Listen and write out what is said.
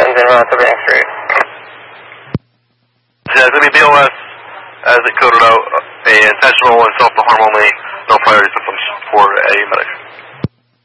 Citizens en route to Bank Street. Says any BOS, as it coded out, a intentional and self-harm only, no priority systems for a medic.